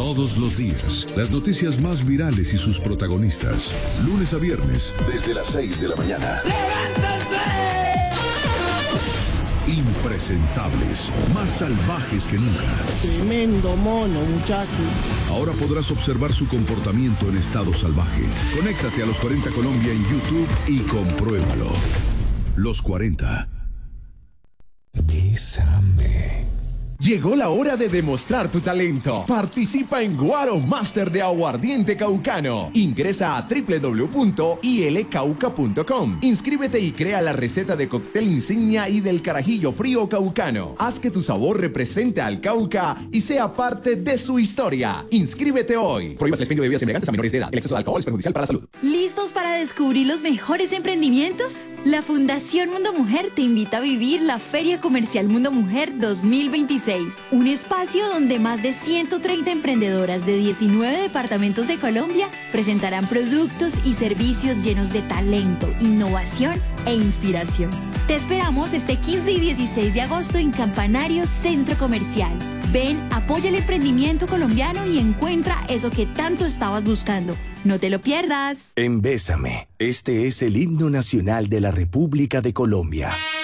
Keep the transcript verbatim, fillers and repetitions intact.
Todos los días, las noticias más virales y sus protagonistas. Lunes a viernes, desde las seis de la mañana. ¡Levántense! Impresentables, más salvajes que nunca. Tremendo mono, muchacho. Ahora podrás observar su comportamiento en estado salvaje. Conéctate a Los cuarenta Colombia en YouTube y compruébalo. Los cuarenta. Bésame. Llegó la hora de demostrar tu talento. Participa en Guaro Master de Aguardiente Caucano. Ingresa a doble u doble u doble u punto i l cauca punto com. Inscríbete y crea la receta de cóctel insignia y del carajillo frío caucano. Haz que tu sabor represente al Cauca y sea parte de su historia. Inscríbete hoy. Prohíbas el expendio de bebidas embriagantes a menores de edad. El exceso de alcohol es perjudicial para la salud. ¿Listos para descubrir los mejores emprendimientos? La Fundación Mundo Mujer te invita a vivir la Feria Comercial Mundo Mujer dos mil veintiséis. Un espacio donde más de ciento treinta emprendedoras de diecinueve departamentos de Colombia presentarán productos y servicios llenos de talento, innovación e inspiración. Te esperamos este quince y dieciséis de agosto en Campanario Centro Comercial. Ven, apoya el emprendimiento colombiano y encuentra eso que tanto estabas buscando. No te lo pierdas. En Bésame, este es el himno nacional de la República de Colombia.